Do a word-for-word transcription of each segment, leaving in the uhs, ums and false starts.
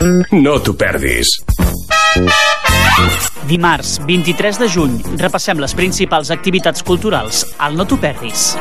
No t'ho perdis. Dimarts, vint-i-tres de juny, repassem les principals activitats culturals al No t'ho perdis.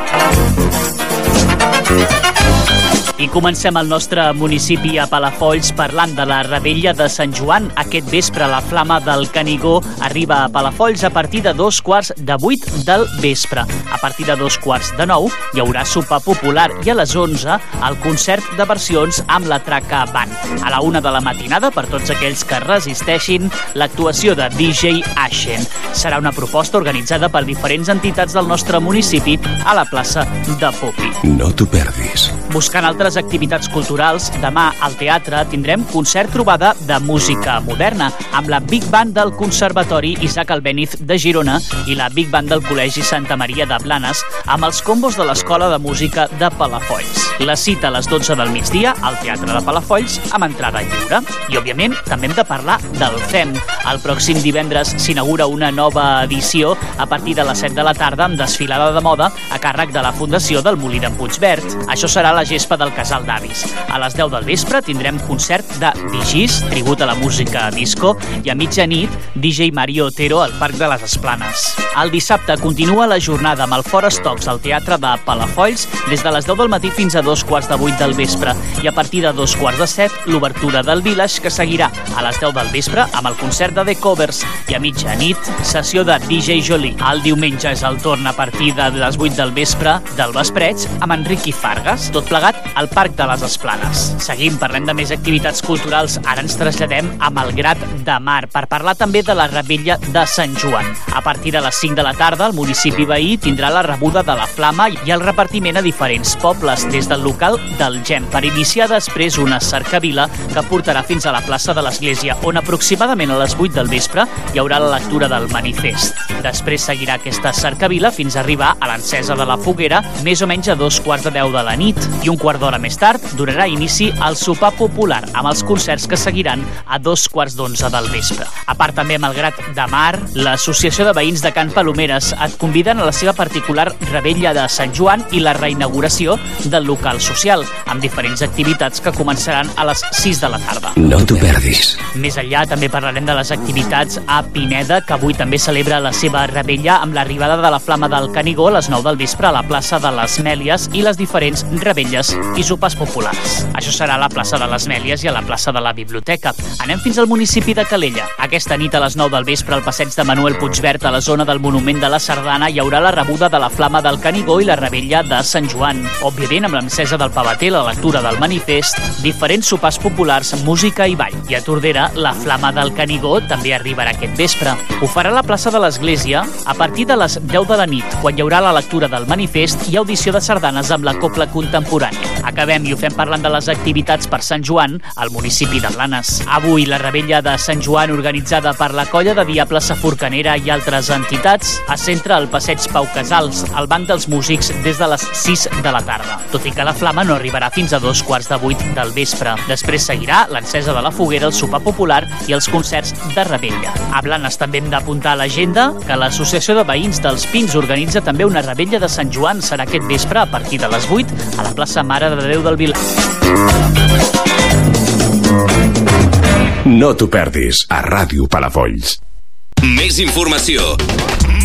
I comencem el nostre municipi a Palafolls parlant de la Revetlla de Sant Joan. Aquest vespre la Flama del Canigó arriba a Palafolls a partir de dos quarts de vuit del vespre. A partir de dos quarts de nou hi haurà sopar popular i a les onze el concert de versions amb la Traca Band. A la una de la matinada, per tots aquells que resisteixin, l'actuació de D J Ashen. Serà una proposta organitzada per diferents entitats del nostre municipi a la plaça de Popi. No t'ho perdis. Buscant altres activitats culturals, demà al teatre tindrem concert trobada de música moderna amb la Big Band del Conservatori Isaac Albéniz de Girona i la Big Band del Col·legi Santa Maria de Blanes amb els combos de l'Escola de Música de Palafolls. La cita a les dotze del migdia al Teatre de Palafolls amb entrada lliure. I, òbviament, també hem de parlar del F E M. El pròxim divendres s'inaugura una nova edició a partir de les set de la tarda amb desfilada de moda a càrrec de la Fundació del Molí d'en Puigverd. Això serà la gespa del Casal d'Avis. A les deu del vespre tindrem concert de Digis, tribut a la música disco, i a mitjanit D J Mario Otero al Parc de les Esplanes. El dissabte continua la jornada amb el Forest Talks al Teatre de Palafolls des de les deu del matí fins a dos quarts de vuit del vespre i a partir de dos quarts de set l'obertura del Village, que seguirà a les deu del vespre amb el concert de The Covers i a mitjanit sessió de D J Jolie. El diumenge és el torn a partir de les vuit del vespre del Vespreig amb Enriqui Fargas, tot plegat al Parc de les Esplanes. Seguim, parlem de més activitats culturals. Ara ens traslladem a Malgrat de Mar per parlar també de la Revetlla de Sant Joan. A partir de les cinc de la tarda, el municipi veí tindrà la rebuda de la Flama i el repartiment a diferents pobles des del local del Gem per iniciar després una cercavila que portarà fins a la plaça de l'Església, on aproximadament a les vuit del vespre hi haurà la lectura del manifest. Després seguirà aquesta cercavila fins a arribar a l'encesa de la foguera, més o menys a dos quarts de deu de la nit, i un quart d'hora més tard donarà inici al sopar popular amb els concerts que seguiran a dos quarts d'onze del vespre. A part, també a Malgrat de Mar, l'Associació de Veïns de Can Palomeres et conviden a la seva particular Revetlla de Sant Joan i la reinauguració del local social, amb diferents activitats que començaran a les sis de la tarda. No t'ho perdis. Més enllà també parlarem de les activitats a Pineda, que avui també celebra la seva Revetlla amb l'arribada de la Flama del Canigó a les nou del vespre a la plaça de les Mèlies i les diferents revetelles i sopars populars. Això serà a la plaça de les Mèlies i a la plaça de la Biblioteca. Anem fins al municipi de Calella. Aquesta nit a les nou del vespre al passeig de Manuel Puigverd, a la zona del Monument de la Sardana, hi haurà la rebuda de la Flama del Canigó i la Revetlla de Sant Joan. Òbviament, amb l'encesa del pavater, la lectura del manifest, diferents sopars populars, música i ball. I a Tordera, la Flama del Canigó també arribarà aquest vespre. Ho farà a la plaça de l'Església a partir de les deu de la nit, quan hi haurà la lectura del manifest i audició de sardanes amb la cobla contemporània. Acabem i ho fem parlant de les activitats per Sant Joan al municipi de Blanes. Avui la Revetlla de Sant Joan, organitzada per la Colla de Diables Saforcanera i altres entitats, es centra al passeig Pau Casals, al Banc dels Músics, des de les sis de la tarda, tot i que la Flama no arribarà fins a dos quarts de vuit del vespre. Després seguirà l'encesa de la foguera, el sopar popular i els concerts de Revetlla. A Blanes també hem d'apuntar a l'agenda que l'Associació de Veïns dels Pins organitza també una Revetlla de Sant Joan. Serà aquest vespre a partir de les vuit a la plaça Mare de Déu del Vilar. No t'ho perdis a Ràdio Palafolls. Més informació,